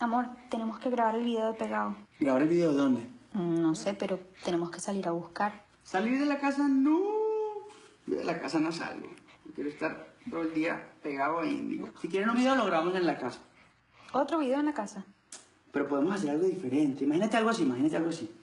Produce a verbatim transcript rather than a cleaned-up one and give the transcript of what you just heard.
Amor, tenemos que grabar el video de Pegado. ¿Grabar el video dónde? No sé, pero tenemos que salir a buscar. ¿Salir de la casa? No. Yo de la casa no salgo. Yo quiero estar todo el día pegado a Índigo. Si quieren un video, lo grabamos en la casa. ¿Otro video en la casa? Pero podemos hacer algo diferente. Imagínate algo así, imagínate algo así.